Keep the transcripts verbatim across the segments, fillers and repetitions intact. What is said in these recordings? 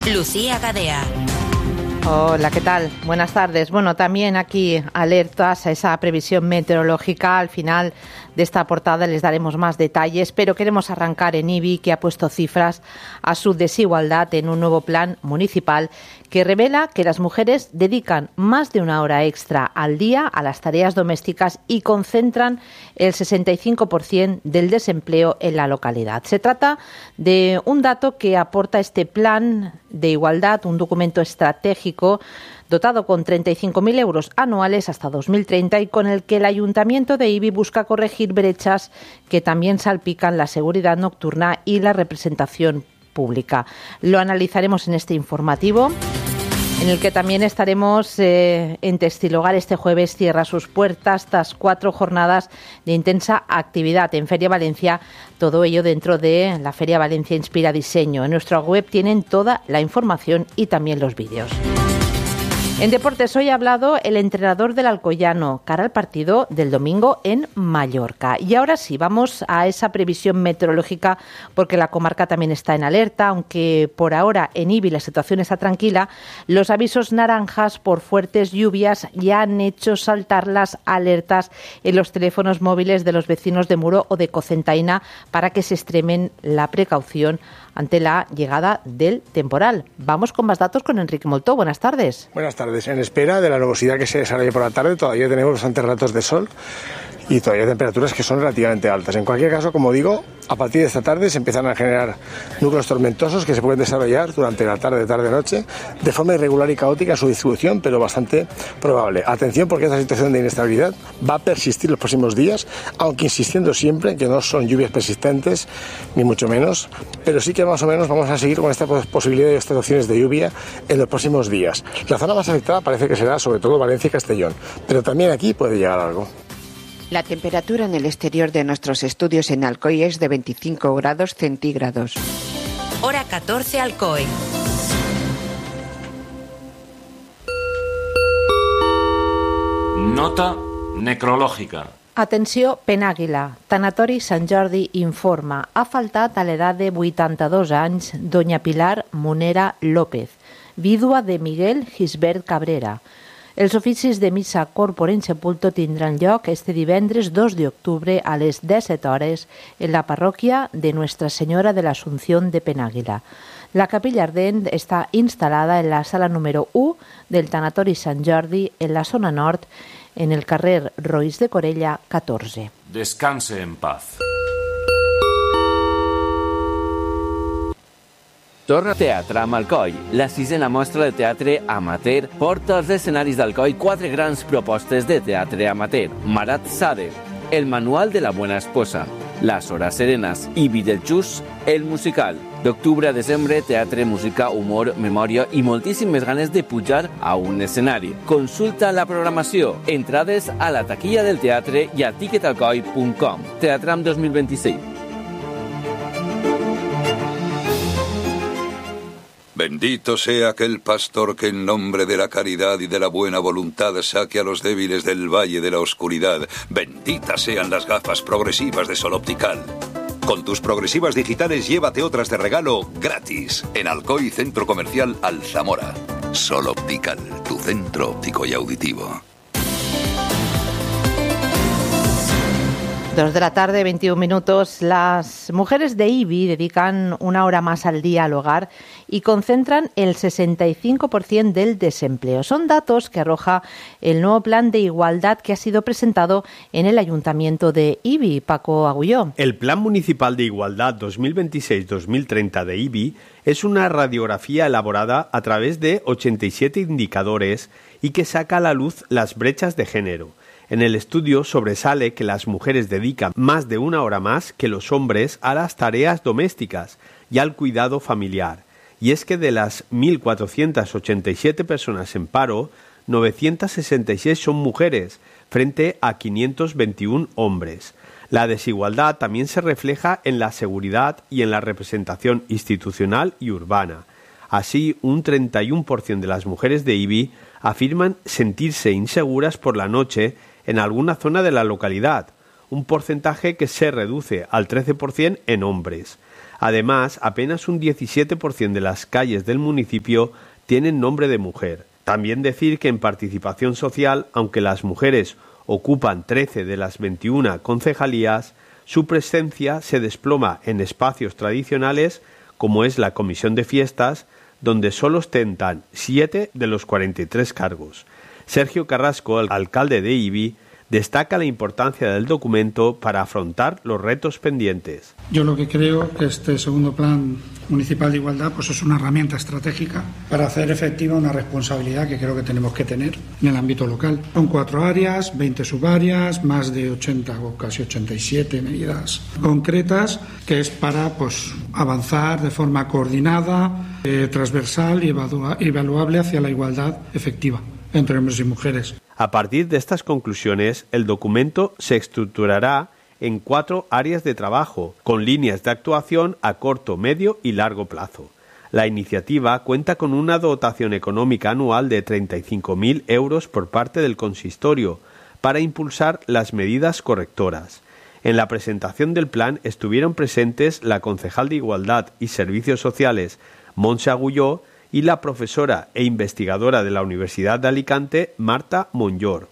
Lucía Gadea. Hola, ¿qué tal? Buenas tardes. Bueno, también aquí alertas a esa previsión meteorológica. Al final de esta portada les daremos más detalles, pero queremos arrancar en I B I, que ha puesto cifras a su desigualdad en un nuevo plan municipal que revela que las mujeres dedican más de una hora extra al día a las tareas domésticas y concentran el sesenta y cinco por ciento del desempleo en la localidad. Se trata de un dato que aporta este plan de igualdad, un documento estratégico dotado con treinta y cinco mil euros anuales hasta dos mil treinta y con el que el Ayuntamiento de I B I busca corregir brechas que también salpican la seguridad nocturna y la representación pública. Lo analizaremos en este informativo, en el que también estaremos eh, en Testilogar. Este jueves cierra sus puertas tras cuatro jornadas de intensa actividad en Feria Valencia, todo ello dentro de la Feria Valencia Inspira Diseño. En nuestra web tienen toda la información y también los vídeos. En deportes, hoy ha hablado el entrenador del Alcoyano cara al partido del domingo en Mallorca. Y ahora sí, vamos a esa previsión meteorológica, porque la comarca también está en alerta, aunque por ahora en I B I la situación está tranquila. Los avisos naranjas por fuertes lluvias ya han hecho saltar las alertas en los teléfonos móviles de los vecinos de Muro o de Cocentaina para que se extremen la precaución ante la llegada del temporal. Vamos con más datos con Enrique Moltó. Buenas tardes. Buenas tardes. En espera de la nubosidad que se desarrolle por la tarde, todavía tenemos bastantes ratos de sol y todavía temperaturas que son relativamente altas. En cualquier caso, como digo, a partir de esta tarde se empiezan a generar núcleos tormentosos que se pueden desarrollar durante la tarde, tarde-noche, de forma irregular y caótica en su distribución, pero bastante probable. Atención, porque esta situación de inestabilidad va a persistir los próximos días, aunque insistiendo siempre en que no son lluvias persistentes, ni mucho menos, pero sí que más o menos vamos a seguir con esta posibilidad de estas opciones de lluvia en los próximos días. La zona más afectada parece que será sobre todo Valencia y Castellón, pero también aquí puede llegar algo. La temperatura en el exterior de nuestros estudios en Alcoy es de veinticinco grados centígrados. Hora catorce, Alcoy. Nota necrològica. Atenció, Penàguila. Tanatori Sant Jordi informa. Ha faltat a l'edat de vuitanta-dos anys doña Pilar Monera López, vídua de Miguel Gisbert Cabrera. Els oficis de missa corpore en sepulto tindran lloc este divendres dos d'octubre a les disset hores en la parròquia de Nuestra Senyora de l'Assumpción de Penàguila. La capella ardent està instal·lada en la sala número u del Tanatori Sant Jordi, en la zona nord, en el carrer Roís de Corella catorze. Descanse en paz. Torna Teatre amb Alcoi. La sisena mostra de teatre amateur porta als escenaris d'Alcoi quatre grans propostes de teatre amateur. Marat Sade, El manual de la buena esposa, Las horas serenas i Beetlejuice, el musical. D'octubre a desembre, teatre, música, humor, memòria i moltíssimes ganes de pujar a un escenari. Consulta la programació. Entrades a la taquilla del teatre i a ticket alcoi punt com. Teatram dos mil vint-i-sis. Bendito sea aquel pastor que en nombre de la caridad y de la buena voluntad saque a los débiles del valle de la oscuridad. Benditas sean las gafas progresivas de Sol Optical. Con tus progresivas digitales llévate otras de regalo gratis en Alcoy Centro Comercial Alzamora. Sol Optical, tu centro óptico y auditivo. Dos de la tarde, veintiún minutos. Las mujeres de I B I dedican una hora más al día al hogar y concentran el sesenta y cinco por ciento del desempleo. Son datos que arroja el nuevo plan de igualdad que ha sido presentado en el Ayuntamiento de I B I. Paco Agulló. El Plan Municipal de Igualdad dos mil veintiséis dos mil treinta de I B I es una radiografía elaborada a través de ochenta y siete indicadores y que saca a la luz las brechas de género. En el estudio sobresale que las mujeres dedican más de una hora más que los hombres a las tareas domésticas y al cuidado familiar. Y es que de las mil cuatrocientas ochenta y siete personas en paro, novecientas sesenta y seis son mujeres, frente a quinientos veintiuno hombres. La desigualdad también se refleja en la seguridad y en la representación institucional y urbana. Así, un treinta y uno por ciento de las mujeres de I B I afirman sentirse inseguras por la noche en alguna zona de la localidad, un porcentaje que se reduce al trece por ciento en hombres. Además, apenas un diecisiete por ciento de las calles del municipio tienen nombre de mujer. También decir que en participación social, aunque las mujeres ocupan trece de las veintiuna concejalías, su presencia se desploma en espacios tradicionales como es la Comisión de Fiestas, donde solo ostentan siete de los cuarenta y tres cargos. Sergio Carrasco, el alcalde de Ibi, destaca la importancia del documento para afrontar los retos pendientes. Yo lo que creo que este segundo plan municipal de igualdad pues es una herramienta estratégica para hacer efectiva una responsabilidad que creo que tenemos que tener en el ámbito local. Son cuatro áreas, veinte subáreas, más de ochenta o casi ochenta y siete medidas concretas, que es para pues avanzar de forma coordinada, eh, transversal y evalua- evaluable hacia la igualdad efectiva entre hombres y mujeres. A partir de estas conclusiones, el documento se estructurará en cuatro áreas de trabajo, con líneas de actuación a corto, medio y largo plazo. La iniciativa cuenta con una dotación económica anual de treinta y cinco mil euros por parte del consistorio para impulsar las medidas correctoras. En la presentación del plan estuvieron presentes la concejal de Igualdad y Servicios Sociales, Montse Agulló, y la profesora e investigadora de la Universidad de Alicante, Marta Monllor.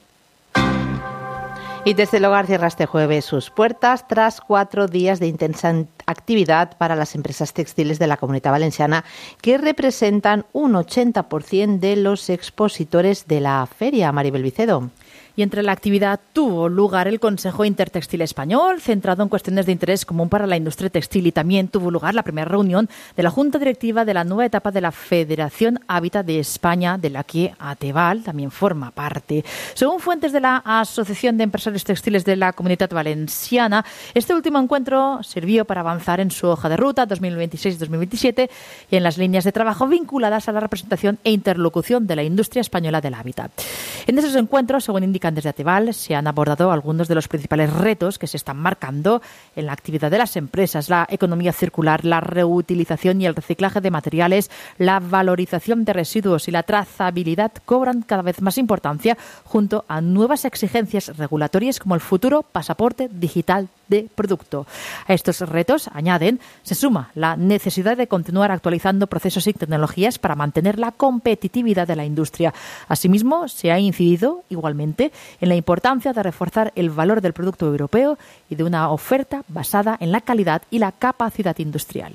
Y desde el hogar cierra este jueves sus puertas tras cuatro días de intensa actividad para las empresas textiles de la Comunidad Valenciana, que representan un ochenta por ciento de los expositores de la feria. Maribel Vicedo. Y entre la actividad tuvo lugar el Consejo Intertextil Español, centrado en cuestiones de interés común para la industria textil, y también tuvo lugar la primera reunión de la Junta Directiva de la nueva etapa de la Federación Hábitat de España, de la que Ateval también forma parte. Según fuentes de la Asociación de Empresarios Textiles de la Comunidad Valenciana, este último encuentro sirvió para avanzar en su hoja de ruta dos mil veintiséis dos mil veintisiete y en las líneas de trabajo vinculadas a la representación e interlocución de la industria española del hábitat. En esos encuentros, según indican desde Ateval, se han abordado algunos de los principales retos que se están marcando en la actividad de las empresas: la economía circular, la reutilización y el reciclaje de materiales, la valorización de residuos y la trazabilidad cobran cada vez más importancia, junto a nuevas exigencias regulatorias como el futuro pasaporte digital de producto. A estos retos, añaden, se suma la necesidad de continuar actualizando procesos y tecnologías para mantener la competitividad de la industria. Asimismo, se ha incidido igualmente en la importancia de reforzar el valor del producto europeo y de una oferta basada en la calidad y la capacidad industrial.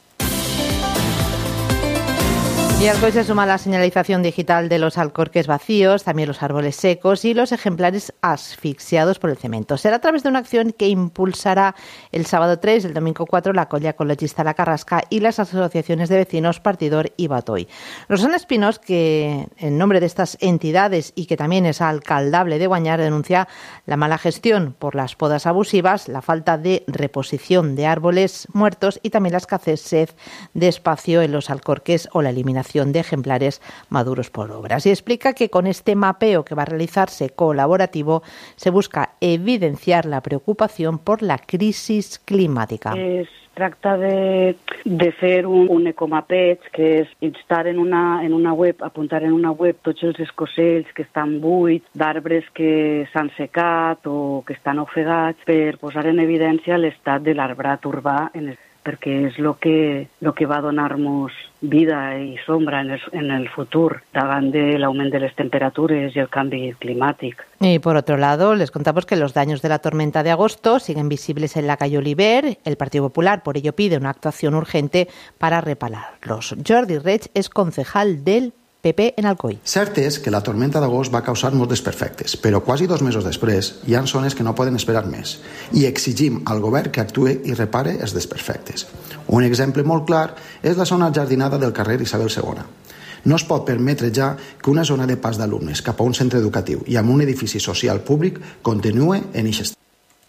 Y Alcoy se suma a la señalización digital de los alcorques vacíos, también los árboles secos y los ejemplares asfixiados por el cemento. Será a través de una acción que impulsará el sábado tres, el domingo cuatro, la Colla Ecologista La Carrasca y las asociaciones de vecinos Partidor y Batoy. Rosana Espinós, que en nombre de estas entidades y que también es alcaldable de Guañar, denuncia la mala gestión por las podas abusivas, la falta de reposición de árboles muertos y también la escasez de espacio en los alcorques o la eliminación de ejemplares maduros por obras. Y explica que con este mapeo que va a realizarse colaborativo se busca evidenciar la preocupación por la crisis climática. Es tracta de, de fer un, un ecomapeig, que és instar en una, en una web, apuntar en una web tots els escocells que estan buits, d'arbres que s'han secat o que estan ofegats, per posar en evidència l'estat de l'arbrat urbà, en el, perquè és el que, lo que va donar-nos vida i sombra en el, en el futur davant de l'augment de les temperatures y el cambio climático. Y por otro lado, les contamos que los daños de la tormenta de agosto siguen visibles en la calle Oliver. El Partido Popular por ello pide una actuación urgente para repararlos. Jordi Reig és concejal del P P en Alcoi. Cert és que la tormenta d'agost va causar molts desperfectes, però quasi dos mesos després hi ha zones que no poden esperar més i exigim al govern que actue i repare els desperfectes. Un exemple molt clar és la zona jardinada del carrer Isabel segona. No es pot permetre ja que una zona de pas d'alumnes cap a un centre educatiu i amb un edifici social públic continue en eix estat.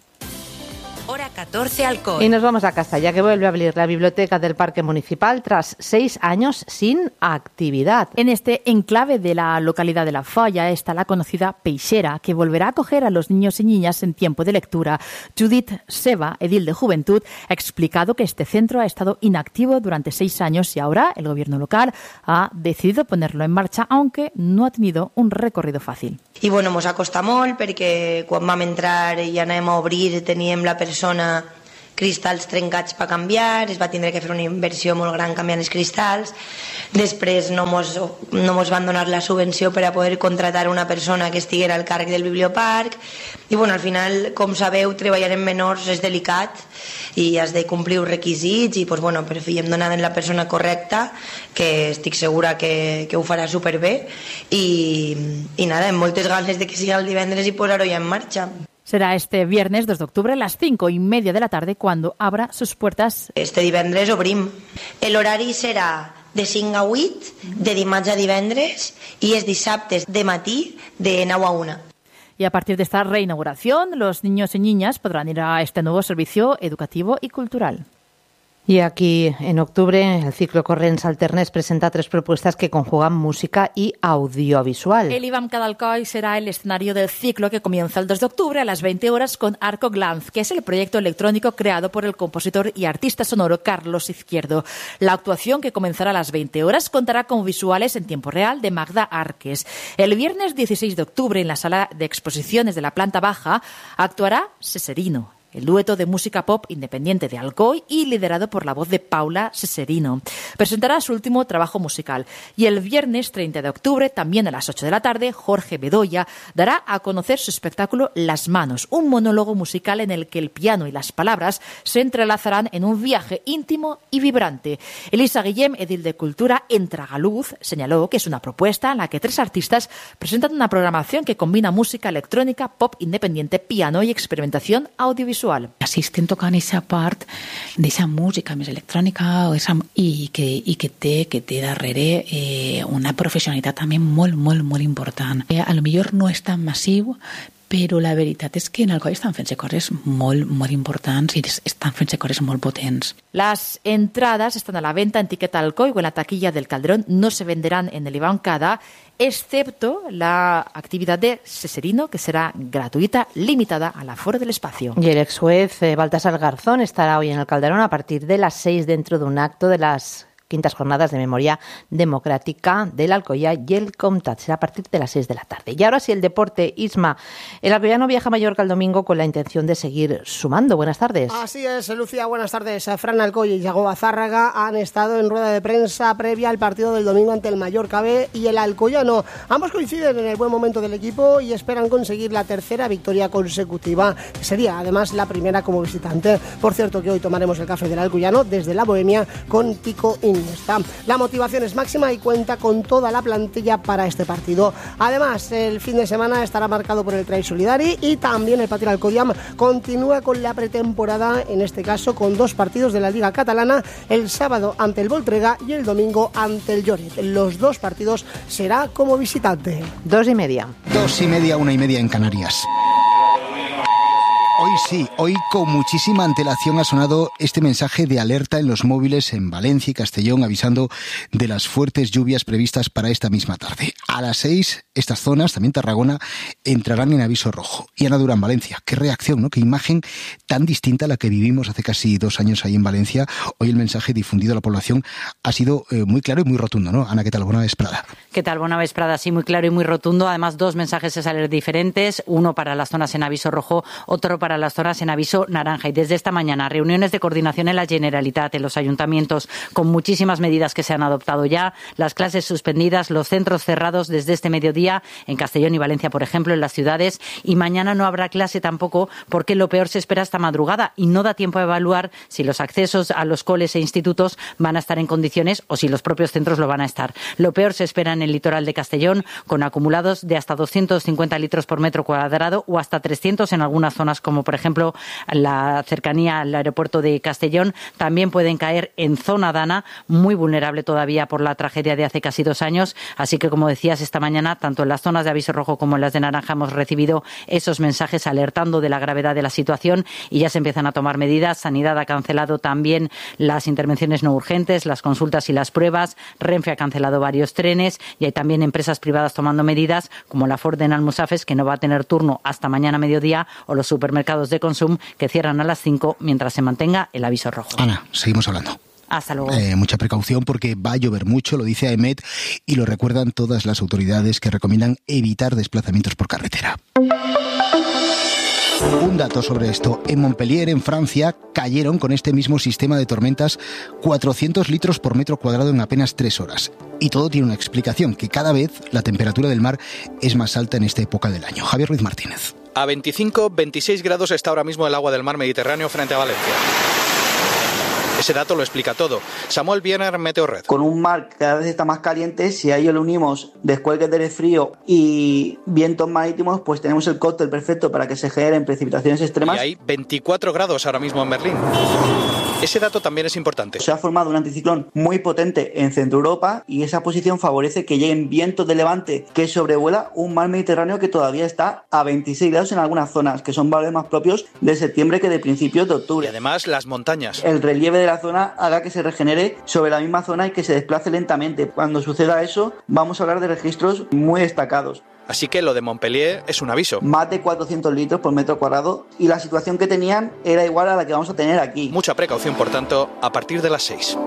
catorce Alcoy. Y nos vamos a Castalla, que vuelve a abrir la biblioteca del Parque Municipal tras seis años sin actividad. En este enclave de la localidad de La Folla está la conocida Peixera, que volverá a acoger a los niños y niñas en tiempo de lectura. Judith Seba, edil de Juventud, ha explicado que este centro ha estado inactivo durante seis años y ahora el gobierno local ha decidido ponerlo en marcha, aunque no ha tenido un recorrido fàcil. I bueno, mos ha costat molt perquè quan vam entrar i anem a obrir teníem la persona cristalls trencats per canviar, es va tindre que fer una inversió molt gran canviant els cristalls, després no mos, no mos van donar la subvenció per a poder contratar una persona que estiguera al càrrec del biblioparc, i bueno, al final, com sabeu, treballar amb menors és delicat i has de complir uns requisits i pues, bueno, per fi hem donat la persona correcta, que estic segura que, que ho farà superbé, i, i nada, amb moltes ganes de que sigui el divendres i posar-ho ja en marxa. Será este viernes dos de octubre a las cinco y media de la tarde cuando abra sus puertas. Este divendres obrim. L'horari serà de cinc a vuit, de dimarts a divendres, i els dissabtes de matí de nou a una. Y a partir de esta reinauguración, los niños y niñas podrán ir a este nuevo servicio educativo y cultural. Y aquí, en octubre, el ciclo Corrents Alternés presenta tres propuestas que conjugan música y audiovisual. El IBAM Cadalcoy será el escenario del ciclo que comienza el dos de octubre a las veinte horas con Arco Glanz, que es el proyecto electrónico creado por el compositor y artista sonoro Carlos Izquierdo. La actuación, que comenzará a las veinte horas, contará con visuales en tiempo real de Magda Arques. El viernes dieciséis de octubre, en la sala de exposiciones de la planta baja, actuará Seserino, el dueto de música pop independiente de Alcoy y liderado por la voz de Paula Seserino. Presentará su último trabajo musical. Y el viernes treinta de octubre, también a las ocho de la tarde, Jorge Bedoya dará a conocer su espectáculo Las Manos, un monólogo musical en el que el piano y las palabras se entrelazarán en un viaje íntimo y vibrante. Elisa Guillem, edil de Cultura en Tragaluz, señaló que es una propuesta en la que tres artistas presentan una programación que combina música electrónica, pop independiente, piano y experimentación audiovisual. Així estem tocant aquesta part d'aquesta música més electrònica o esa, i, que, i que té, que té darrere eh, una professionalitat també molt, molt, molt important. Eh, a lo millor no és tan massiu, però la veritat és que en Alcoy estan fent-se coses molt, molt importants i estan fent-se coses molt potents. Las entradas están a la venta en Ticket Alcoy o en la taquilla del Calderón. No se venderán en el IBAM Cada, excepto la actividad de Seserino, que será gratuita, limitada al aforo del espacio. Y el ex juez eh, Baltasar Garzón estará hoy en el Calderón a partir de las seis dentro de un acto de las quintas jornadas de memoria democrática del Alcoyà y el Comtat. Será a partir de las seis de la tarde. Y ahora sí, el deporte. Isma, el alcoyano viaja a Mallorca el domingo con la intención de seguir sumando. Buenas tardes. Así es, Lucía, buenas tardes. Fran Alcoy y Yago Azárraga han estado en rueda de prensa previa al partido del domingo ante el Mallorca B y el alcoyano. Ambos coinciden en el buen momento del equipo y esperan conseguir la tercera victoria consecutiva, que sería además la primera como visitante. Por cierto, que hoy tomaremos el café del alcoyano desde la Bohemia con Tico Iniesta. La motivación es máxima y cuenta con toda la plantilla para este partido. Además, el fin de semana estará marcado por el Trail Solidari y también el Patir Alcoyam continúa con la pretemporada, en este caso con dos partidos de la Liga Catalana, el sábado ante el Voltrega y el domingo ante el Lloret. Los dos partidos será como visitante. Dos y media. Dos y media, una y media en Canarias. Hoy sí, hoy con muchísima antelación ha sonado este mensaje de alerta en los móviles en Valencia y Castellón, avisando de las fuertes lluvias previstas para esta misma tarde. A las seis, estas zonas, también Tarragona, entrarán en aviso rojo. Y Ana Durán, Valencia. Qué reacción, ¿no? Qué imagen tan distinta a la que vivimos hace casi dos años ahí en Valencia. Hoy el mensaje difundido a la población ha sido eh, muy claro y muy rotundo, ¿no? Ana, ¿qué tal? Bona vesprada. ¿Qué tal? Bona vesprada, sí, muy claro y muy rotundo. Además, dos mensajes de alerta diferentes. Uno para las zonas en aviso rojo, otro para para las zonas en aviso naranja. Y desde esta mañana, reuniones de coordinación en la Generalitat, en los ayuntamientos, con muchísimas medidas que se han adoptado ya, las clases suspendidas, los centros cerrados desde este mediodía, en Castellón y Valencia, por ejemplo, en las ciudades, y mañana no habrá clase tampoco, porque lo peor se espera esta madrugada y no da tiempo a evaluar si los accesos a los coles e institutos van a estar en condiciones o si los propios centros lo van a estar. Lo peor se espera en el litoral de Castellón, con acumulados de hasta doscientos cincuenta litros por metro cuadrado o hasta trescientos en algunas zonas, como por ejemplo la cercanía al aeropuerto de Castellón. También pueden caer en zona Dana, muy vulnerable todavía por la tragedia de hace casi dos años. Así que, como decías, esta mañana, tanto en las zonas de aviso rojo como en las de naranja, hemos recibido esos mensajes alertando de la gravedad de la situación y ya se empiezan a tomar medidas. Sanidad ha cancelado también las intervenciones no urgentes, las consultas y las pruebas. Renfe ha cancelado varios trenes y hay también empresas privadas tomando medidas, como la Ford en Almusafes, que no va a tener turno hasta mañana mediodía, o los supermercados de Consum, que cierran a las cinco mientras se mantenga el aviso rojo. Ana, seguimos hablando. Hasta luego. Eh, mucha precaución porque va a llover mucho, lo dice AEMET y lo recuerdan todas las autoridades que recomiendan evitar desplazamientos por carretera. Un dato sobre esto. En Montpellier, en Francia, cayeron con este mismo sistema de tormentas cuatrocientos litros por metro cuadrado en apenas tres horas. Y todo tiene una explicación, que cada vez la temperatura del mar es más alta en esta época del año. Javier Ruiz Martínez. A veinticinco, veintiséis grados está ahora mismo el agua del mar Mediterráneo frente a Valencia. Ese dato lo explica todo. Samuel Biener, Meteorred. Con un mar que cada vez está más caliente, si a ello le unimos descuelgues de aire frío y vientos marítimos, pues tenemos el cóctel perfecto para que se generen precipitaciones extremas. Y hay veinticuatro grados ahora mismo en Berlín. Ese dato también es importante. Se ha formado un anticiclón muy potente en Centro Europa y esa posición favorece que lleguen vientos de levante que sobrevuela un mar Mediterráneo que todavía está a veintiséis grados en algunas zonas, que son valores más propios de septiembre que de principios de octubre. Y además las montañas. El relieve de la zona haga que se regenere sobre la misma zona y que se desplace lentamente. Cuando suceda eso, vamos a hablar de registros muy destacados. Así que lo de Montpellier es un aviso. Más de cuatrocientos litros por metro cuadrado y la situación que tenían era igual a la que vamos a tener aquí. Mucha precaución, por tanto, a partir de las seis.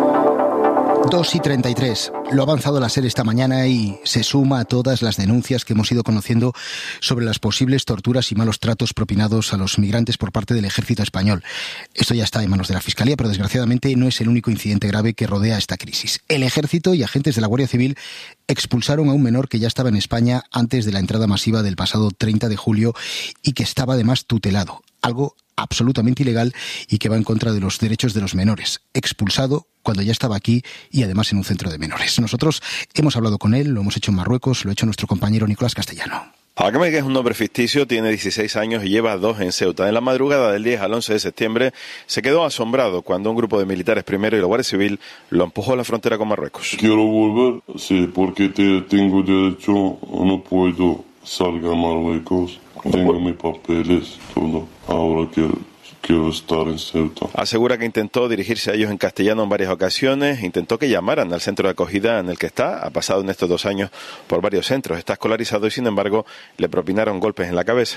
dos y treinta y tres. Lo ha avanzado la SER esta mañana y se suma a todas las denuncias que hemos ido conociendo sobre las posibles torturas y malos tratos propinados a los migrantes por parte del ejército español. Esto ya está en manos de la Fiscalía, pero desgraciadamente no es el único incidente grave que rodea esta crisis. El ejército y agentes de la Guardia Civil expulsaron a un menor que ya estaba en España antes de la entrada masiva del pasado treinta de julio y que estaba además tutelado. Algo absolutamente ilegal y que va en contra de los derechos de los menores. Expulsado cuando ya estaba aquí y además en un centro de menores. Nosotros hemos hablado con él, lo hemos hecho en Marruecos, lo ha hecho nuestro compañero Nicolás Castellano. Hakame, que es un nombre ficticio, tiene dieciséis años y lleva dos en Ceuta. En la madrugada del diez al once de septiembre se quedó asombrado cuando un grupo de militares primero y la Guardia Civil lo empujó a la frontera con Marruecos. Quiero volver, sí, porque te, tengo derecho, no puedo salir a Marruecos. Tengo mis papeles, todo. Ahora quiero, quiero estar en Ceuta. Asegura que intentó dirigirse a ellos en castellano en varias ocasiones, intentó que llamaran al centro de acogida en el que está, ha pasado en estos dos años por varios centros, está escolarizado y sin embargo le propinaron golpes en la cabeza.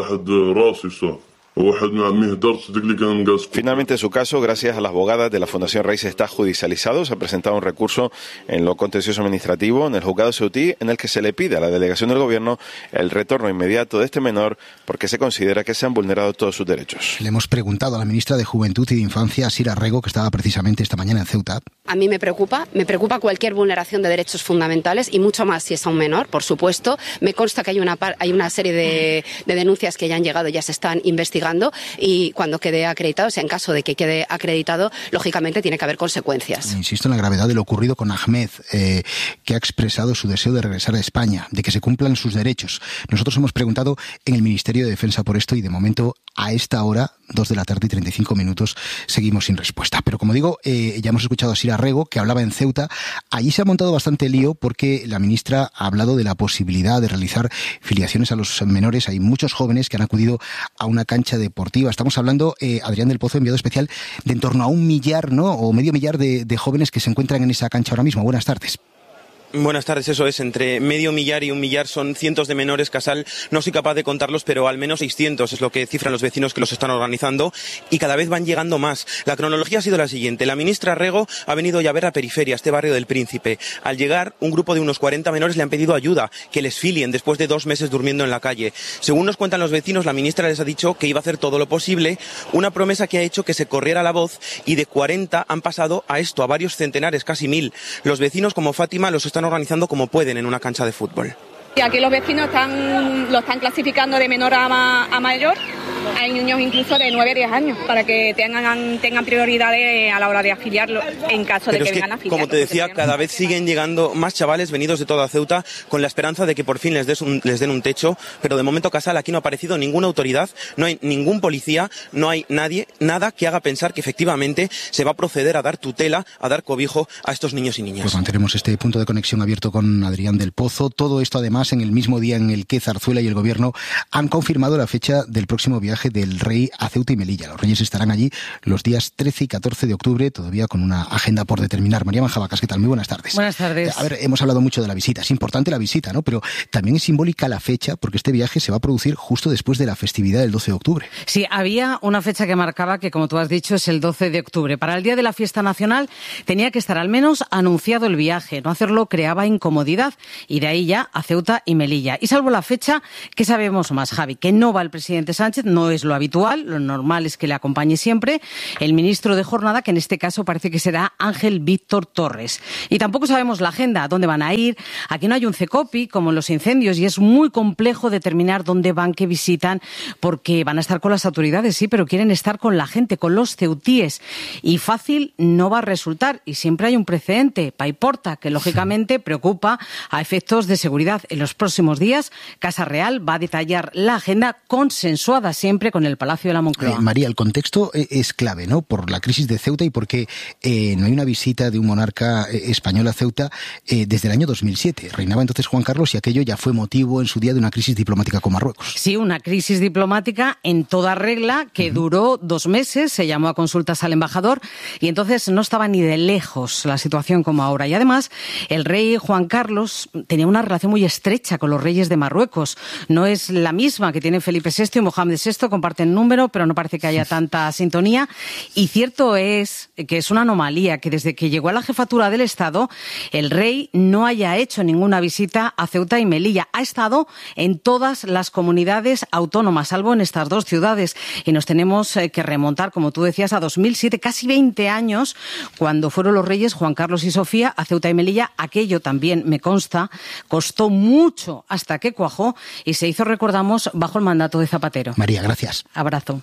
Finalmente su caso, gracias a las abogadas de la Fundación Raíces, está judicializado. Se ha presentado un recurso en lo contencioso administrativo en el juzgado ceutí en el que se le pide a la delegación del gobierno el retorno inmediato de este menor porque se considera que se han vulnerado todos sus derechos. Le hemos preguntado a la ministra de Juventud y de Infancia, Sira Rego, que estaba precisamente esta mañana en Ceuta. A mí me preocupa, me preocupa cualquier vulneración de derechos fundamentales y mucho más si es a un menor, por supuesto. Me consta que hay una, par, hay una serie de, de denuncias que ya han llegado, ya se están investigando y cuando quede acreditado, o sea, en caso de que quede acreditado, lógicamente tiene que haber consecuencias. Insisto en la gravedad de lo ocurrido con Ahmed, eh, que ha expresado su deseo de regresar a España, de que se cumplan sus derechos. Nosotros hemos preguntado en el Ministerio de Defensa por esto y de momento a esta hora, dos de la tarde y treinta y cinco minutos, seguimos sin respuesta. Pero como digo, eh, ya hemos escuchado a Sira Rego, que hablaba en Ceuta. Allí se ha montado bastante lío porque la ministra ha hablado de la posibilidad de realizar filiaciones a los menores. Hay muchos jóvenes que han acudido a una cancha deportiva. Estamos hablando, eh, Adrián del Pozo, enviado especial, de en torno a un millar, ¿no? O medio millar de, de jóvenes que se encuentran en esa cancha ahora mismo. Buenas tardes. Buenas tardes, eso es, entre medio millar y un millar son cientos de menores, Casal, no soy capaz de contarlos, pero al menos seiscientos es lo que cifran los vecinos que los están organizando y cada vez van llegando más. La cronología ha sido la siguiente, la ministra Rego ha venido ya a ver a Periferia, este barrio del Príncipe. Al llegar, un grupo de unos cuarenta menores le han pedido ayuda, que les filien después de dos meses durmiendo en la calle. Según nos cuentan los vecinos, la ministra les ha dicho que iba a hacer todo lo posible, una promesa que ha hecho que se corriera la voz y de cuarenta han pasado a esto, a varios centenares, casi mil. Los vecinos como Fátima los están organizando como pueden en una cancha de fútbol. Y aquí los vecinos están, lo están clasificando de menor a, ma, a mayor. Hay niños incluso de nueve a diez años para que tengan, tengan prioridades a la hora de afiliarlo en caso Pero de que, es que vengan a afiliar. Como te decía, cada vez siguen llegando más chavales venidos de toda Ceuta con la esperanza de que por fin les, des un, les den un techo, pero de momento, Casal, aquí no ha aparecido ninguna autoridad, no hay ningún policía, no hay nadie, nada que haga pensar que efectivamente se va a proceder a dar tutela, a dar cobijo a estos niños y niñas. Pues mantenemos este punto de conexión abierto con Adrián del Pozo. Todo esto además en el mismo día en el que Zarzuela y el Gobierno han confirmado la fecha del próximo viaje viaje del rey a Ceuta y Melilla. Los reyes estarán allí los días trece y catorce de octubre, todavía con una agenda por determinar. María Manjabacas, ¿qué tal? Muy buenas tardes. Buenas tardes. A ver, hemos hablado mucho de la visita. Es importante la visita, ¿no? Pero también es simbólica la fecha, porque este viaje se va a producir justo después de la festividad del doce de octubre. Sí, había una fecha que marcaba que, como tú has dicho, es el doce de octubre. Para el día de la fiesta nacional tenía que estar al menos anunciado el viaje. No hacerlo creaba incomodidad, y de ahí ya a Ceuta y Melilla. Y salvo la fecha, ¿qué sabemos más, Javi? Que no va el presidente Sánchez, no es lo habitual, lo normal es que le acompañe siempre el ministro de Jornada, que en este caso parece que será Ángel Víctor Torres. Y tampoco sabemos la agenda, dónde van a ir. Aquí no hay un CECOPI, como en los incendios, y es muy complejo determinar dónde van, qué visitan, porque van a estar con las autoridades, sí, pero quieren estar con la gente, con los ceutíes. Y fácil no va a resultar, y siempre hay un precedente, Paiporta, que lógicamente preocupa a efectos de seguridad. En los próximos días, Casa Real va a detallar la agenda consensuada siempre con el Palacio de la Moncloa. Eh, María, el contexto es clave, ¿no? Por la crisis de Ceuta y porque eh, no hay una visita de un monarca eh, español a Ceuta eh, desde el año dos mil siete. Reinaba entonces Juan Carlos y aquello ya fue motivo en su día de una crisis diplomática con Marruecos. Sí, una crisis diplomática en toda regla que uh-huh. duró dos meses, se llamó a consultas al embajador y entonces no estaba ni de lejos la situación como ahora. Y además, el rey Juan Carlos tenía una relación muy estrecha con los reyes de Marruecos. No es la misma que tienen Felipe sexto y Mohamed sexto, comparten número, pero no parece que haya tanta sintonía. Y cierto es que es una anomalía que desde que llegó a la jefatura del Estado, el rey no haya hecho ninguna visita a Ceuta y Melilla. Ha estado en todas las comunidades autónomas, salvo en estas dos ciudades. Y nos tenemos que remontar, como tú decías, a dos mil siete, casi veinte años, cuando fueron los reyes Juan Carlos y Sofía a Ceuta y Melilla. Aquello también, me consta, costó mucho hasta que cuajó y se hizo, recordamos, bajo el mandato de Zapatero. María, gracias. Abrazo.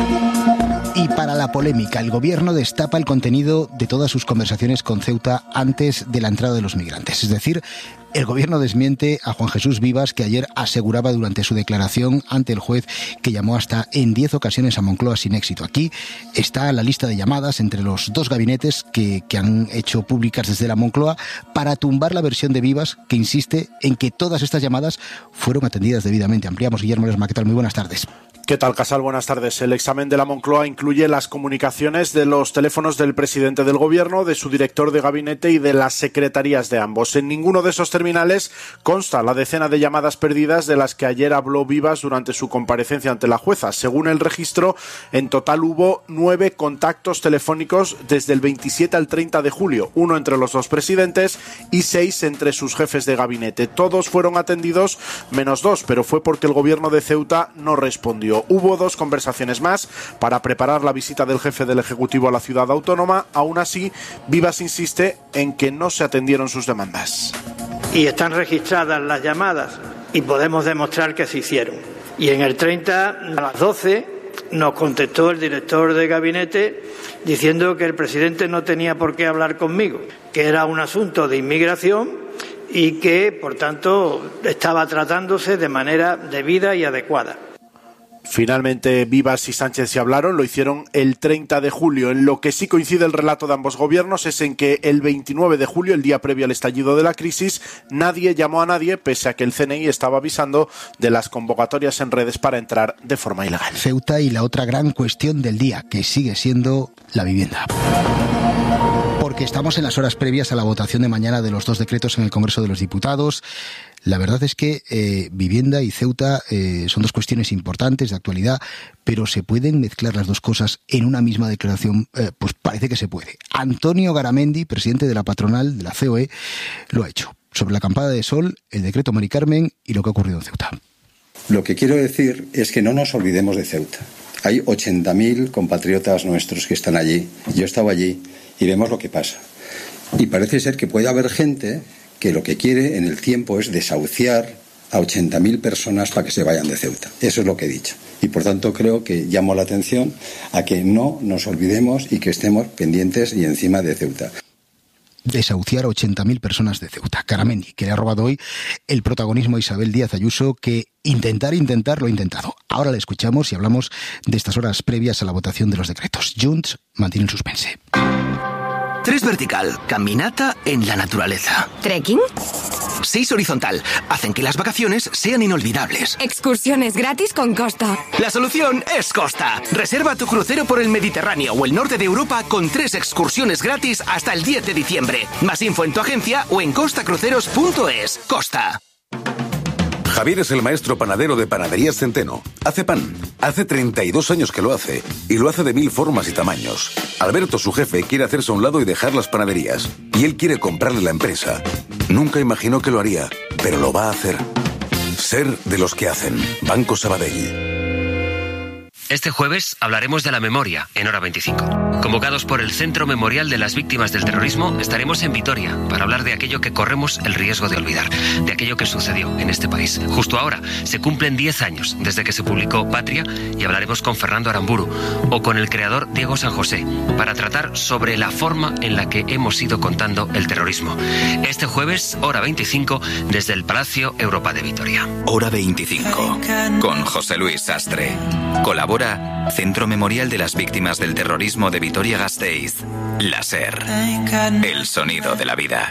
Y para la polémica, el gobierno destapa el contenido de todas sus conversaciones con Ceuta antes de la entrada de los migrantes. Es decir, el gobierno desmiente a Juan Jesús Vivas, que ayer aseguraba durante su declaración ante el juez que llamó hasta en diez ocasiones a Moncloa sin éxito. Aquí está la lista de llamadas entre los dos gabinetes que, que han hecho públicas desde la Moncloa para tumbar la versión de Vivas, que insiste en que todas estas llamadas fueron atendidas debidamente. Ampliamos, Guillermo Lesma, ¿qué tal? Muy buenas tardes. ¿Qué tal, Casal? Buenas tardes. El examen de la Moncloa incluye las comunicaciones de los teléfonos del presidente del gobierno, de su director de gabinete y de las secretarías de ambos. En ninguno de esos terminales consta la decena de llamadas perdidas de las que ayer habló Vivas durante su comparecencia ante la jueza. Según el registro, en total hubo nueve contactos telefónicos desde el veintisiete al treinta de julio, uno entre los dos presidentes y seis entre sus jefes de gabinete. Todos fueron atendidos menos dos, pero fue porque el gobierno de Ceuta no respondió. Hubo dos conversaciones más para preparar la visita del jefe del Ejecutivo a la ciudad autónoma. Aún así, Vivas insiste en que no se atendieron sus demandas. Y están registradas las llamadas y podemos demostrar que se hicieron. Y en el treinta, a las doce, nos contestó el director de gabinete diciendo que el presidente no tenía por qué hablar conmigo, que era un asunto de inmigración y que, por tanto, estaba tratándose de manera debida y adecuada. Finalmente, Vivas y Sánchez se hablaron, lo hicieron el treinta de julio. En lo que sí coincide el relato de ambos gobiernos es en que el veintinueve de julio, el día previo al estallido de la crisis, nadie llamó a nadie, pese a que el C N I estaba avisando de las convocatorias en redes para entrar de forma ilegal. Ceuta y la otra gran cuestión del día, que sigue siendo la vivienda. Porque estamos en las horas previas a la votación de mañana de los dos decretos en el Congreso de los Diputados. La verdad es que eh, vivienda y Ceuta eh, son dos cuestiones importantes de actualidad, pero ¿se pueden mezclar las dos cosas en una misma declaración? Eh, pues parece que se puede. Antonio Garamendi, presidente de la patronal de la C O E, lo ha hecho. Sobre la acampada de sol, el decreto Mari Carmen y lo que ha ocurrido en Ceuta. Lo que quiero decir es que no nos olvidemos de Ceuta. Hay ochenta mil compatriotas nuestros que están allí. Yo he estado allí y vemos lo que pasa. Y parece ser que puede haber gente que lo que quiere en el tiempo es desahuciar a ochenta mil personas para que se vayan de Ceuta. Eso es lo que he dicho. Y por tanto creo que llamo la atención a que no nos olvidemos y que estemos pendientes y encima de Ceuta. Desahuciar a ochenta mil personas de Ceuta. Garamendi, que le ha robado hoy el protagonismo a Isabel Díaz Ayuso, que intentar, intentar, lo ha intentado. Ahora le escuchamos y hablamos de estas horas previas a la votación de los decretos. Junts mantiene el suspense. Tres vertical, caminata en la naturaleza. ¿Trekking? seis horizontal. Hacen que las vacaciones sean inolvidables. Excursiones gratis con Costa. La solución es Costa. Reserva tu crucero por el Mediterráneo o el norte de Europa con tres excursiones gratis hasta el diez de diciembre. Más info en tu agencia o en costa cruceros punto es. Costa. Javier es el maestro panadero de Panaderías Centeno. Hace pan. Hace treinta y dos años que lo hace. Y lo hace de mil formas y tamaños. Alberto, su jefe, quiere hacerse a un lado y dejar las panaderías. Y él quiere comprarle la empresa. Nunca imaginó que lo haría, pero lo va a hacer. Ser de los que hacen. Banco Sabadell. Este jueves hablaremos de la memoria en Hora veinticinco. Convocados por el Centro Memorial de las Víctimas del Terrorismo, estaremos en Vitoria para hablar de aquello que corremos el riesgo de olvidar, de aquello que sucedió en este país. Justo ahora se cumplen diez años desde que se publicó Patria y hablaremos con Fernando Aramburu o con el creador Diego San José para tratar sobre la forma en la que hemos ido contando el terrorismo. Este jueves, Hora veinticinco, desde el Palacio Europa de Vitoria. Hora veinticinco, con José Luis Sastre. Colabora Centro Memorial de las Víctimas del Terrorismo de Vitoria-Gasteiz. La SER. El sonido de la vida.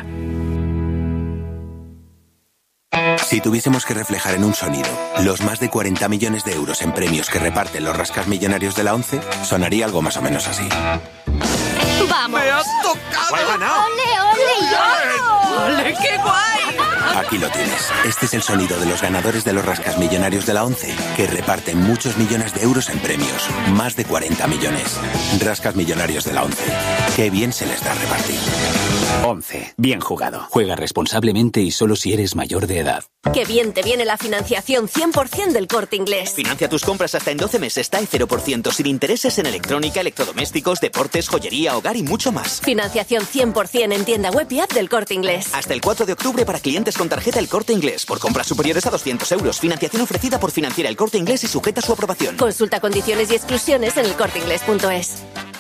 Si tuviésemos que reflejar en un sonido los más de cuarenta millones de euros en premios que reparten los rascasmillonarios de la ONCE, sonaría algo más o menos así. ¡Vamos! ¡Me has tocado! ¡He ganado! ¡Ole, ole! ¡Ole, qué guay! Aquí lo tienes. Este es el sonido de los ganadores de los rascasmillonarios de la ONCE, que reparten muchos millones de euros en premios. Más de cuarenta millones. Rascasmillonarios de la ONCE. Qué bien se les da repartir. ONCE. Bien jugado. Juega responsablemente y solo si eres mayor de edad. ¡Qué bien te viene la financiación cien por ciento del Corte Inglés! Financia tus compras hasta en doce meses, T A E cero por ciento, sin intereses en electrónica, electrodomésticos, deportes, joyería, hogar y mucho más. Financiación cien por ciento en tienda web y app del Corte Inglés. Hasta el cuatro de octubre para clientes con tarjeta El Corte Inglés. Por compras superiores a doscientos euros. Financiación ofrecida por Financiera El Corte Inglés y sujeta a su aprobación. Consulta condiciones y exclusiones en el corte inglés punto es.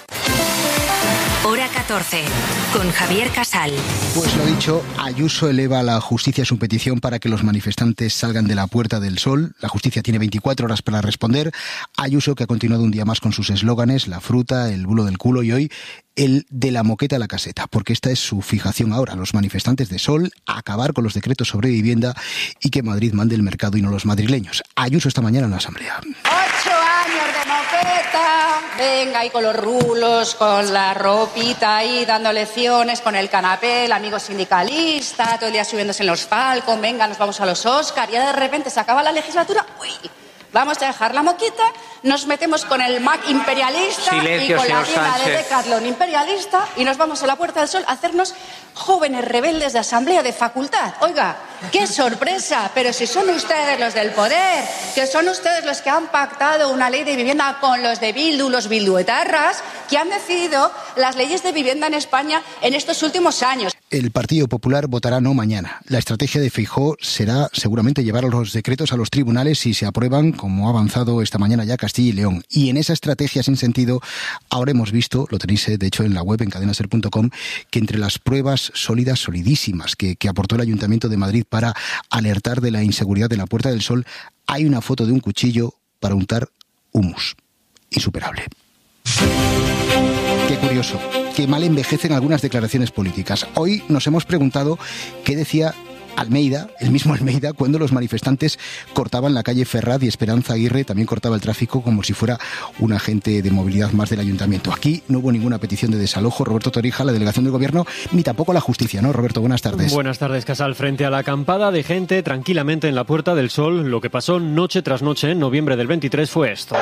Hora catorce, con Javier Casal. Pues lo dicho, Ayuso eleva a la justicia su petición para que los manifestantes salgan de la Puerta del Sol. La justicia tiene veinticuatro horas para responder. Ayuso, que ha continuado un día más con sus eslóganes, la fruta, el bulo del culo, y hoy el de la moqueta a la caseta, porque esta es su fijación ahora. Los manifestantes de Sol, a acabar con los decretos sobre vivienda y que Madrid mande el mercado y no los madrileños. Ayuso esta mañana en la Asamblea. Ocho años de moqueta, venga ahí con los rulos, con la ropita ahí dando lecciones, con el canapé, el amigo sindicalista, todo el día subiéndose en los Falcon, venga, nos vamos a los Oscar, y ahora de repente se acaba la legislatura, uy, vamos a dejar la moquita, nos metemos con el Mac imperialista Silencio, y con la señor tienda de Sánchez. Decathlon imperialista y nos vamos a la Puerta del Sol a hacernos jóvenes rebeldes de asamblea de facultad. Oiga, qué sorpresa, pero si son ustedes los del poder, que son ustedes los que han pactado una ley de vivienda con los de Bildu, los bilduetarras, que han decidido las leyes de vivienda en España en estos últimos años. El Partido Popular votará no mañana. La estrategia de Feijóo será seguramente llevar los decretos a los tribunales si se aprueban, como ha avanzado esta mañana ya Castilla y León. Y en esa estrategia sin sentido, ahora hemos visto, lo tenéis de hecho en la web en cadena ser punto com, que entre las pruebas sólidas, solidísimas, que, que aportó el Ayuntamiento de Madrid para alertar de la inseguridad de la Puerta del Sol, hay una foto de un cuchillo para untar humus. Insuperable. Qué curioso, qué mal envejecen algunas declaraciones políticas. Hoy nos hemos preguntado qué decía Almeida, el mismo Almeida, cuando los manifestantes cortaban la calle Ferraz y Esperanza Aguirre también cortaba el tráfico como si fuera un agente de movilidad más del ayuntamiento. Aquí no hubo ninguna petición de desalojo, Roberto Torija, la delegación del gobierno, ni tampoco la justicia, ¿no? Roberto, buenas tardes. Buenas tardes, Casal. Frente a la acampada de gente tranquilamente en la Puerta del Sol, lo que pasó noche tras noche en noviembre del veintitrés fue esto.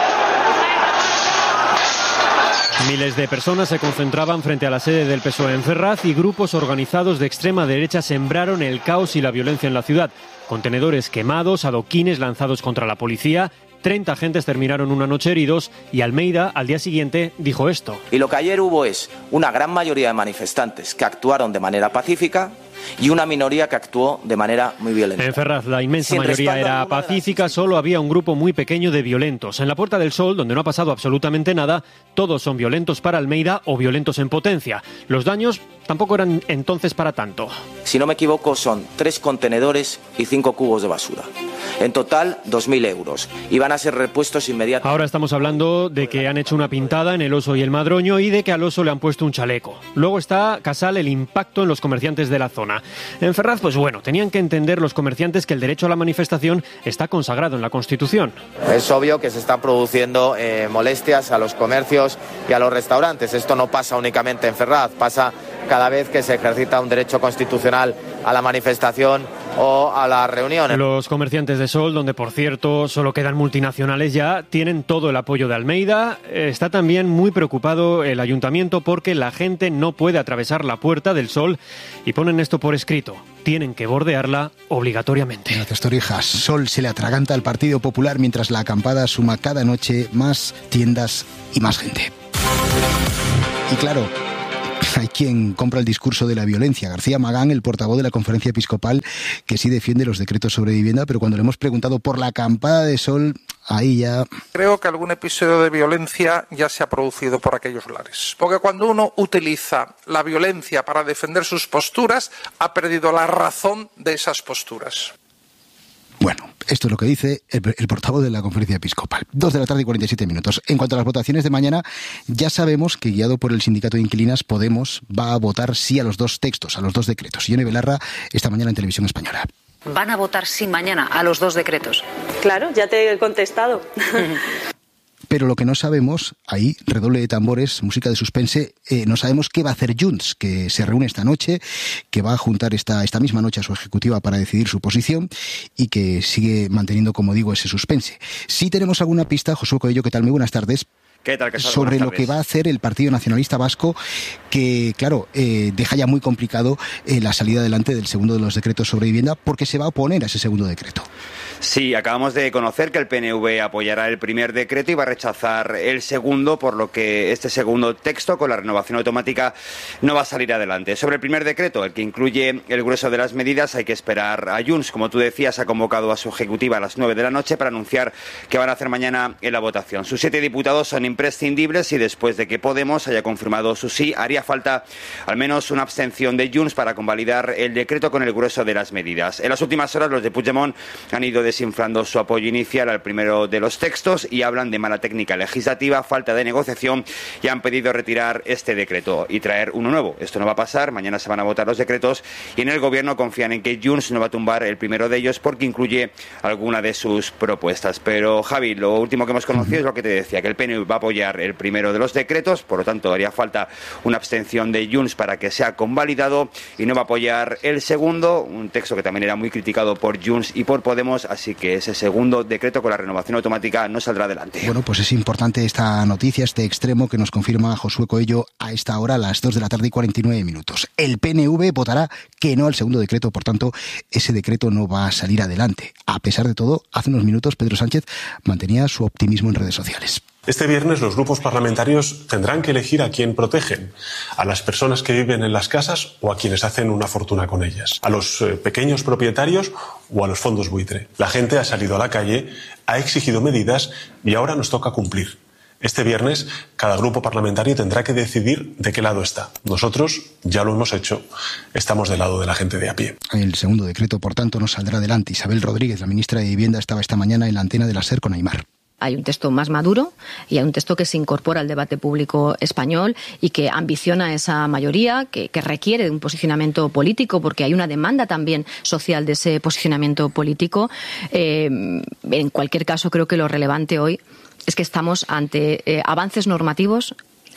Miles de personas se concentraban frente a la sede del P S O E en Ferraz y grupos organizados de extrema derecha sembraron el caos y la violencia en la ciudad. Contenedores quemados, adoquines lanzados contra la policía, treinta agentes terminaron una noche heridos y Almeida al día siguiente dijo esto. Y lo que ayer hubo es una gran mayoría de manifestantes que actuaron de manera pacífica y una minoría que actuó de manera muy violenta. En Ferraz la inmensa Sin mayoría respaldo era alguno de pacífica, solo había un grupo muy pequeño de violentos. En la Puerta del Sol, donde no ha pasado absolutamente nada, todos son violentos para Almeida o violentos en potencia. Los daños tampoco eran entonces para tanto. Si no me equivoco, son tres contenedores y cinco cubos de basura. En total, dos mil euros. Iban van a ser repuestos inmediatamente. Ahora estamos hablando de que han hecho una pintada en El Oso y El Madroño y de que al oso le han puesto un chaleco. Luego está, Casal, el impacto en los comerciantes de la zona. En Ferraz, pues bueno, tenían que entender los comerciantes que el derecho a la manifestación está consagrado en la Constitución. Es obvio que se están produciendo eh, molestias a los comercios y a los restaurantes. Esto no pasa únicamente en Ferraz, pasa cada vez que se ejercita un derecho constitucional a la manifestación o a la reunión. Los comerciantes de Sol, donde por cierto solo quedan multinacionales ya, tienen todo el apoyo de Almeida. Está también muy preocupado el ayuntamiento porque la gente no puede atravesar la Puerta del Sol y ponen esto por escrito. Tienen que bordearla obligatoriamente. Gracias, Torijas. Sol se le atraganta al Partido Popular mientras la acampada suma cada noche más tiendas y más gente. Y claro, hay quien compra el discurso de la violencia. García Magán, el portavoz de la Conferencia Episcopal, que sí defiende los decretos sobre vivienda, pero cuando le hemos preguntado por la acampada de Sol, ahí ya... Creo que algún episodio de violencia ya se ha producido por aquellos lares. Porque cuando uno utiliza la violencia para defender sus posturas, ha perdido la razón de esas posturas. Bueno, esto es lo que dice el, el portavoz de la Conferencia Episcopal. Dos de la tarde y cuarenta y siete minutos. En cuanto a las votaciones de mañana, ya sabemos que, guiado por el sindicato de inquilinas, Podemos va a votar sí a los dos textos, a los dos decretos. Ione Belarra, esta mañana en Televisión Española. Van a votar sí mañana a los dos decretos. Claro, ya te he contestado. Pero lo que no sabemos, ahí, redoble de tambores, música de suspense, eh, no sabemos qué va a hacer Junts, que se reúne esta noche, que va a juntar esta, esta misma noche a su ejecutiva para decidir su posición y que sigue manteniendo, como digo, ese suspense. Sí tenemos alguna pista, Josué Coello, ¿qué tal? Muy buenas tardes. ¿Qué tal, Casal? Sobre lo que va a hacer el Partido Nacionalista Vasco, que, claro, eh, deja ya muy complicado eh, la salida adelante del segundo de los decretos sobre vivienda, porque se va a oponer a ese segundo decreto. Sí, acabamos de conocer que el P N V apoyará el primer decreto y va a rechazar el segundo, por lo que este segundo texto, con la renovación automática, no va a salir adelante. Sobre el primer decreto, el que incluye el grueso de las medidas, hay que esperar a Junts. Como tú decías, ha convocado a su ejecutiva a las nueve de la noche para anunciar que van a hacer mañana en la votación. Sus siete diputados son imprescindibles y después de que Podemos haya confirmado su sí, haría falta al menos una abstención de Junts para convalidar el decreto con el grueso de las medidas. En las últimas horas, los de Puigdemont han ido desinflando su apoyo inicial al primero de los textos y hablan de mala técnica legislativa, falta de negociación y han pedido retirar este decreto y traer uno nuevo. Esto no va a pasar, mañana se van a votar los decretos y en el gobierno confían en que Junts no va a tumbar el primero de ellos porque incluye alguna de sus propuestas. Pero Javi, lo último que hemos conocido es lo que te decía, que el P N V va a apoyar el primero de los decretos, por lo tanto haría falta una abstención de Junts para que sea convalidado y no va a apoyar el segundo, un texto que también era muy criticado por Junts y por Podemos, así que ese segundo decreto con la renovación automática no saldrá adelante. Bueno, pues es importante esta noticia, este extremo que nos confirma Josué Coello a esta hora, a las dos de la tarde y cuarenta y nueve minutos. El P N V votará que no al segundo decreto, por tanto, ese decreto no va a salir adelante. A pesar de todo, hace unos minutos Pedro Sánchez mantenía su optimismo en redes sociales. Este viernes los grupos parlamentarios tendrán que elegir a quién protegen, a las personas que viven en las casas o a quienes hacen una fortuna con ellas, a los eh, pequeños propietarios o a los fondos buitre. La gente ha salido a la calle, ha exigido medidas y ahora nos toca cumplir. Este viernes cada grupo parlamentario tendrá que decidir de qué lado está. Nosotros ya lo hemos hecho, estamos del lado de la gente de a pie. El segundo decreto, por tanto, no saldrá adelante. Isabel Rodríguez, la ministra de Vivienda, estaba esta mañana en la antena de la SER con Aimar. Hay un texto más maduro y hay un texto que se incorpora al debate público español y que ambiciona esa mayoría, que, que requiere de un posicionamiento político, porque hay una demanda también social de ese posicionamiento político. Eh, en cualquier caso, creo que lo relevante hoy es que estamos ante eh, avances normativos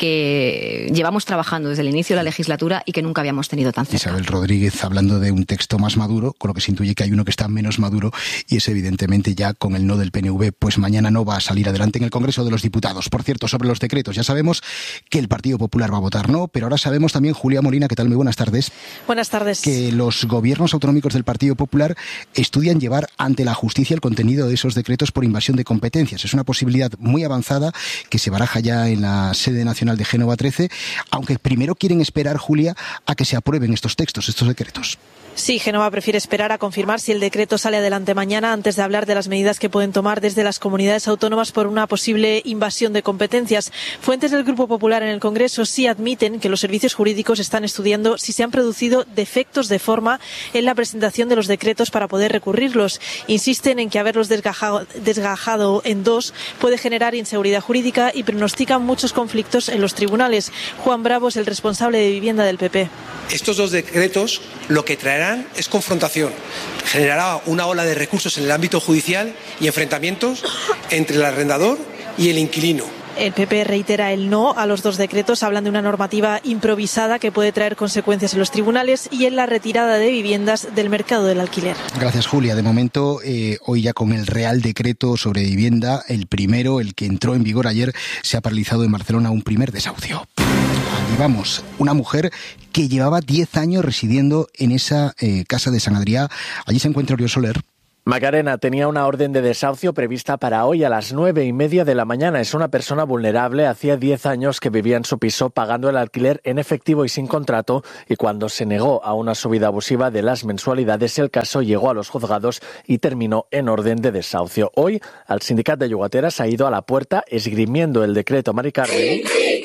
que llevamos trabajando desde el inicio de la legislatura y que nunca habíamos tenido tan cerca. Isabel Rodríguez hablando de un texto más maduro, con lo que se intuye que hay uno que está menos maduro y es evidentemente ya con el no del P N V, pues mañana no va a salir adelante en el Congreso de los Diputados. Por cierto, sobre los decretos, ya sabemos que el Partido Popular va a votar no, pero ahora sabemos también, Julia Molina, ¿qué tal? Muy buenas tardes. Buenas tardes. Que los gobiernos autonómicos del Partido Popular estudian llevar ante la justicia el contenido de esos decretos por invasión de competencias. Es una posibilidad muy avanzada que se baraja ya en la sede nacional de Génova trece, aunque primero quieren esperar, Julia, a que se aprueben estos textos, estos decretos. Sí, Génova prefiere esperar a confirmar si el decreto sale adelante mañana antes de hablar de las medidas que pueden tomar desde las comunidades autónomas por una posible invasión de competencias. Fuentes del Grupo Popular en el Congreso sí admiten que los servicios jurídicos están estudiando si se han producido defectos de forma en la presentación de los decretos para poder recurrirlos. Insisten en que haberlos desgajado, desgajado en dos puede generar inseguridad jurídica y pronostican muchos conflictos en los tribunales. Juan Bravo es el responsable de vivienda del P P. Estos dos decretos lo que traerán es confrontación, generará una ola de recursos en el ámbito judicial y enfrentamientos entre el arrendador y el inquilino. El P P reitera el no a los dos decretos, hablan de una normativa improvisada que puede traer consecuencias en los tribunales y en la retirada de viviendas del mercado del alquiler. Gracias, Julia. De momento, eh, hoy ya con el Real Decreto sobre vivienda, el primero, el que entró en vigor ayer, se ha paralizado en Barcelona un primer desahucio. Allí vamos, una mujer que llevaba diez años residiendo en esa eh, casa de San Adrià. Allí se encuentra Oriol Soler. Macarena tenía una orden de desahucio prevista para hoy a las nueve y media de la mañana. Es una persona vulnerable. Hacía diez años que vivía en su piso pagando el alquiler en efectivo y sin contrato, y cuando se negó a una subida abusiva de las mensualidades, el caso llegó a los juzgados y terminó en orden de desahucio. Hoy, el sindicat de llogateras ha ido a la puerta esgrimiendo el decreto Mari Carmen.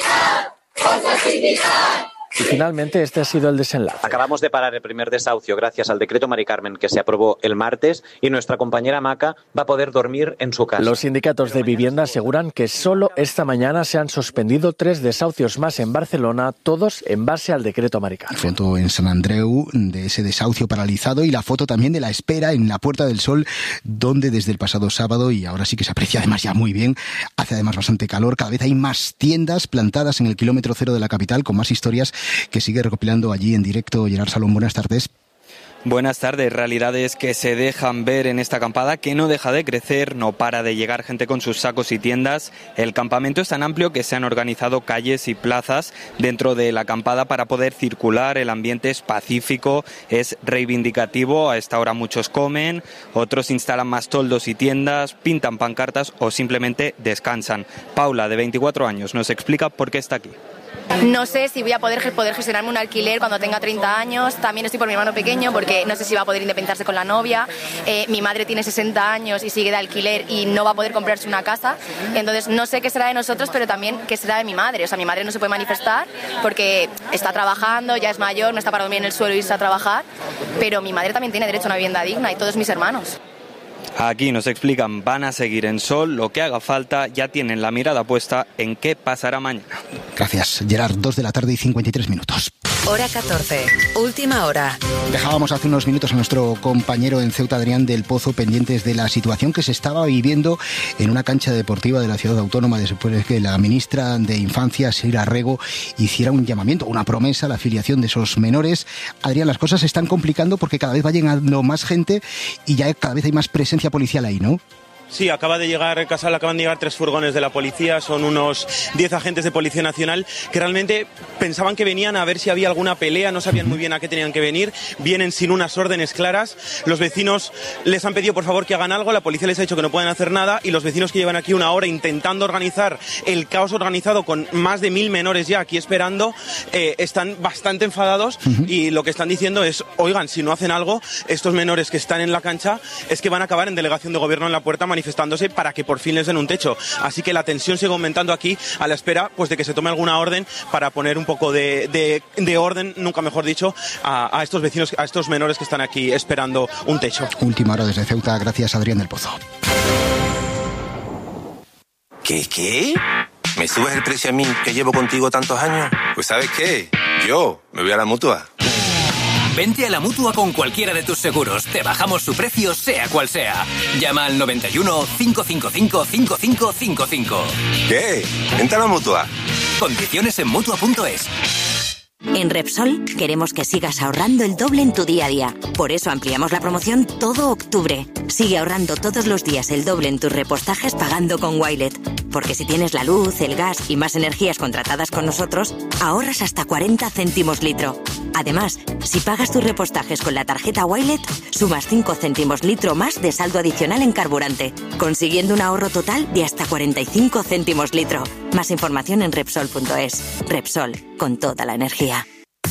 Y finalmente este ha sido el desenlace. Acabamos de parar el primer desahucio gracias al decreto Mari Carmen que se aprobó el martes y nuestra compañera Maca va a poder dormir en su casa. Los sindicatos de vivienda aseguran que solo esta mañana se han suspendido tres desahucios más en Barcelona, todos en base al decreto Mari Carmen. Foto en Sant Andreu de ese desahucio paralizado y la foto también de la espera en la Puerta del Sol, donde desde el pasado sábado, y ahora sí que se aprecia además ya muy bien, hace además bastante calor, cada vez hay más tiendas plantadas en el kilómetro cero de la capital con más historias que sigue recopilando allí en directo Gerard Salón. Buenas tardes. Buenas tardes. Realidades que se dejan ver en esta acampada, que no deja de crecer, no para de llegar gente con sus sacos y tiendas. El campamento es tan amplio que se han organizado calles y plazas dentro de la acampada para poder circular. El ambiente es pacífico, es reivindicativo. A esta hora muchos comen, otros instalan más toldos y tiendas, pintan pancartas o simplemente descansan. Paula, de veinticuatro años, nos explica por qué está aquí. No sé si voy a poder, poder gestionarme un alquiler cuando tenga treinta años. También estoy por mi hermano pequeño porque no sé si va a poder independizarse con la novia. Eh, mi madre tiene sesenta años y sigue de alquiler y no va a poder comprarse una casa. Entonces no sé qué será de nosotros, pero también qué será de mi madre. O sea, mi madre no se puede manifestar porque está trabajando, ya es mayor, no está para dormir en el suelo y irse a trabajar. Pero mi madre también tiene derecho a una vivienda digna y todos mis hermanos. Aquí nos explican, van a seguir en Sol, lo que haga falta, ya tienen la mirada puesta en qué pasará mañana. Gracias, Gerard. Dos de la tarde y cincuenta y tres minutos. Hora catorce, última hora. Dejábamos hace unos minutos a nuestro compañero en Ceuta, Adrián del Pozo, pendientes de la situación que se estaba viviendo en una cancha deportiva de la ciudad autónoma después de que la ministra de Infancia, Sira Rego, hiciera un llamamiento, una promesa a la afiliación de esos menores. Adrián, las cosas se están complicando porque cada vez va llegando más gente y ya cada vez hay más presencia policial ahí, ¿no? Sí, acaba de llegar, Casal, acaban de llegar tres furgones de la policía, son unos diez agentes de Policía Nacional que realmente pensaban que venían a ver si había alguna pelea, no sabían muy bien a qué tenían que venir, vienen sin unas órdenes claras, los vecinos les han pedido por favor que hagan algo, la policía les ha dicho que no pueden hacer nada y los vecinos que llevan aquí una hora intentando organizar el caos organizado con más de mil menores ya aquí esperando, eh, están bastante enfadados uh-huh. y lo que están diciendo es, oigan, si no hacen algo, estos menores que están en la cancha es que van a acabar en delegación de gobierno en la puerta manifestándose para que por fin les den un techo. Así que la tensión sigue aumentando aquí a la espera pues de que se tome alguna orden para poner un poco de, de, de orden, nunca mejor dicho, a, a estos vecinos, a estos menores que están aquí esperando un techo. Última hora desde Ceuta. Gracias, Adrián del Pozo. ¿Qué, qué? ¿Me subes el precio a mí, que llevo contigo tantos años? Pues ¿sabes qué? Yo me voy a la Mutua. Vente a la Mutua con cualquiera de tus seguros. Te bajamos su precio, sea cual sea. Llama al noventa y uno, cinco cinco cinco, cinco cinco cinco cinco. ¿Qué? Vente a la Mutua. Condiciones en Mutua punto es. En Repsol queremos que sigas ahorrando el doble en tu día a día. Por eso ampliamos la promoción todo octubre. Sigue ahorrando todos los días el doble en tus repostajes pagando con Wilet. Porque si tienes la luz, el gas y más energías contratadas con nosotros, ahorras hasta cuarenta céntimos litro. Además, si pagas tus repostajes con la tarjeta Wilet, sumas cinco céntimos litro más de saldo adicional en carburante, consiguiendo un ahorro total de hasta cuarenta y cinco céntimos litro. Más información en Repsol punto es. Repsol, con toda la energía.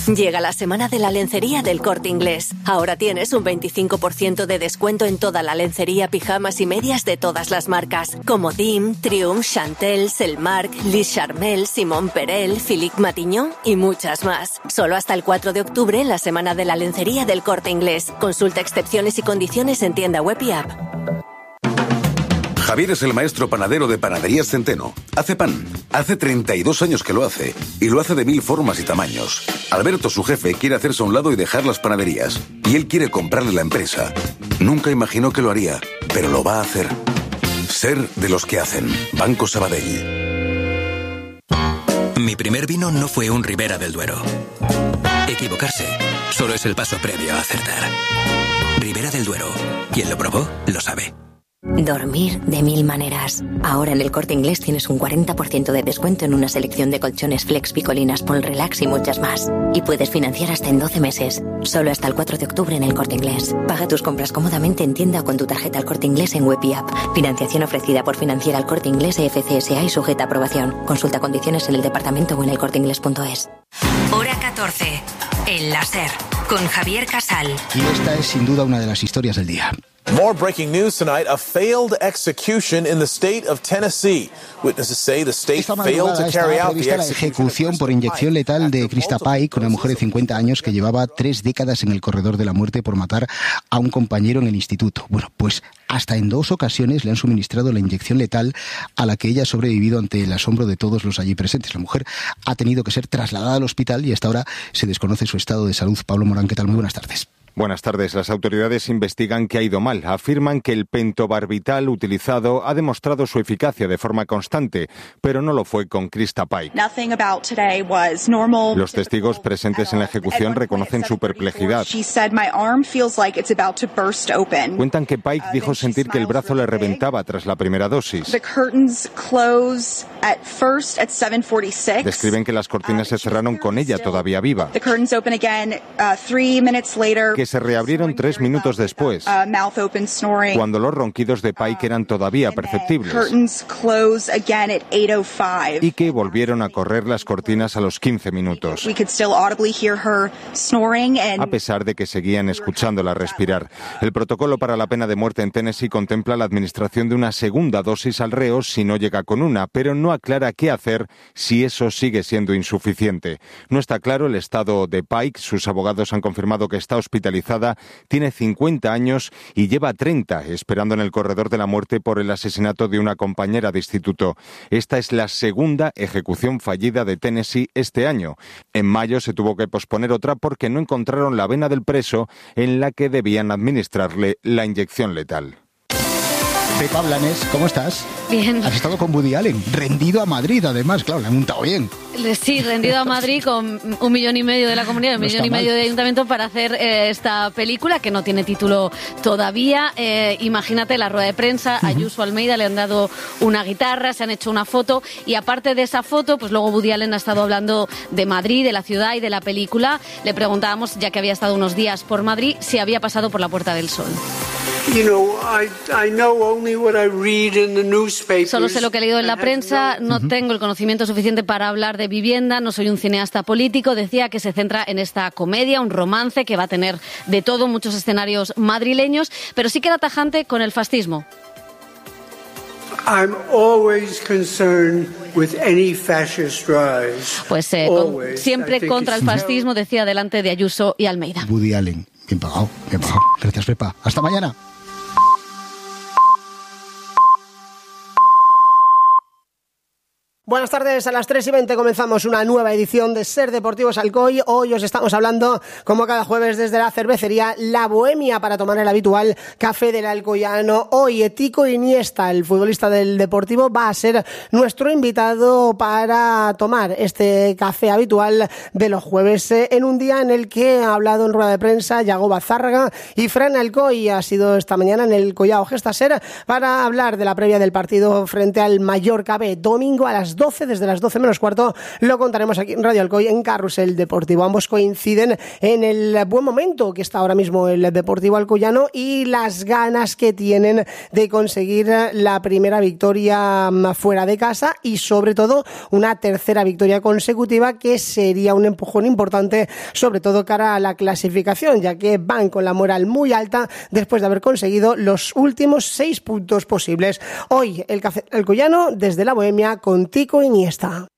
Llega la semana de la lencería del Corte Inglés. Ahora tienes un veinticinco por ciento de descuento en toda la lencería, pijamas y medias de todas las marcas, como Dim, Triumph, Chantel, Selmark, Liz Charmel, Simon Perel, Philippe Matignon y muchas más. Solo hasta el cuatro de octubre en la semana de la lencería del Corte Inglés. Consulta excepciones y condiciones en tienda web y app. Javier es el maestro panadero de Panaderías Centeno. Hace pan. Hace treinta y dos años que lo hace. Y lo hace de mil formas y tamaños. Alberto, su jefe, quiere hacerse a un lado y dejar las panaderías. Y él quiere comprarle la empresa. Nunca imaginó que lo haría, pero lo va a hacer. Ser de los que hacen. Banco Sabadell. Mi primer vino no fue un Ribera del Duero. Equivocarse solo es el paso previo a acertar. Ribera del Duero. Quien lo probó, lo sabe. Dormir de mil maneras. Ahora en el Corte Inglés tienes un cuarenta por ciento de descuento en una selección de colchones Flex, Picolinas, Pol Relax y muchas más. Y puedes financiar hasta en doce meses. Solo hasta el cuatro de octubre en el Corte Inglés. Paga tus compras cómodamente en tienda o con tu tarjeta al Corte Inglés en web y app. Financiación ofrecida por Financiera al Corte Inglés e F C S A y sujeta a aprobación. Consulta condiciones en el departamento o en el corte inglés punto es. Hora catorce. El láser. Con Javier Casal. Y esta es sin duda una de las historias del día. More breaking news tonight. A failed execution in the state of Tennessee. Witnesses say the state failed to carry out the execution. La ejecución por inyección letal de Krista Pike, una mujer de cincuenta años que llevaba tres décadas en el corredor de la muerte por matar a un compañero en el instituto. Bueno, pues hasta en dos ocasiones le han suministrado la inyección letal a la que ella ha sobrevivido ante el asombro de todos los allí presentes. La mujer ha tenido que ser trasladada al hospital y hasta ahora se desconoce su estado de salud. Pablo Morán, ¿qué tal? Muy buenas tardes. Buenas tardes. Las autoridades investigan qué ha ido mal. Afirman que el pentobarbital utilizado ha demostrado su eficacia de forma constante, pero no lo fue con Krista Pike. Los testigos presentes en la ejecución reconocen su perplejidad. Cuentan que Pike dijo sentir que el brazo le reventaba tras la primera dosis. Describen que las cortinas se cerraron con ella todavía viva, que se reabrieron tres minutos después, cuando los ronquidos de Pike eran todavía perceptibles, y que volvieron a correr las cortinas a los quince minutos, a pesar de que seguían escuchándola respirar. El protocolo para la pena de muerte en Tennessee contempla la administración de una segunda dosis al reo si no llega con una, pero no aclara qué hacer si eso sigue siendo insuficiente. No está claro el estado de Pike. Sus abogados han confirmado que está hospitalizada, tiene cincuenta años y lleva treinta esperando en el corredor de la muerte por el asesinato de una compañera de instituto. Esta es la segunda ejecución fallida de Tennessee este año. En mayo se tuvo que posponer otra porque no encontraron la vena del preso en la que debían administrarle la inyección letal. Pepa Blanes, ¿cómo estás? Bien. Has estado con Woody Allen, rendido a Madrid además, claro, le han montado bien. Sí, rendido a Madrid con un millón y medio de la comunidad, un no millón y medio mal. de ayuntamiento para hacer eh, esta película que no tiene título todavía. Eh, imagínate la rueda de prensa, uh-huh. a Ayuso Almeida le han dado una guitarra, se han hecho una foto y aparte de esa foto, pues luego Woody Allen ha estado hablando de Madrid, de la ciudad y de la película. Le preguntábamos, ya que había estado unos días por Madrid, si había pasado por la Puerta del Sol. You know, I, I know only what I read in the newspapers. Solo sé lo que he leído en la prensa, no uh-huh. tengo el conocimiento suficiente para hablar de vivienda, no soy un cineasta político. Decía que se centra en esta comedia, un romance que va a tener de todo, muchos escenarios madrileños, pero sí que era tajante con el fascismo. I'm always concerned with any fascist rise. Pues eh, con, siempre contra el fascismo, decía delante de Ayuso y Almeida. Woody Allen, bien pagado, bien pagado. Gracias, Pepa. Hasta mañana. Buenas tardes, a las tres y veinte comenzamos una nueva edición de Ser Deportivos Alcoy. Hoy os estamos hablando, como cada jueves, desde la cervecería La Bohemia para tomar el habitual café del alcoyano. Hoy Tico Iniesta, el futbolista del Deportivo, va a ser nuestro invitado para tomar este café habitual de los jueves, en un día en el que ha hablado en rueda de prensa Yagoba Zárraga y Fran Alcoy. Ha sido esta mañana en el Collao Gestaser para hablar de la previa del partido frente al Mallorca B, domingo a las doce, desde las doce menos cuarto, lo contaremos aquí en Radio Alcoy en Carrusel Deportivo. Ambos coinciden en el buen momento que está ahora mismo el Deportivo alcoyano y las ganas que tienen de conseguir la primera victoria fuera de casa y sobre todo una tercera victoria consecutiva, que sería un empujón importante, sobre todo cara a la clasificación, ya que van con la moral muy alta después de haber conseguido los últimos seis puntos posibles. Hoy el Café Alcoyano desde la Bohemia con Tico Iniesta.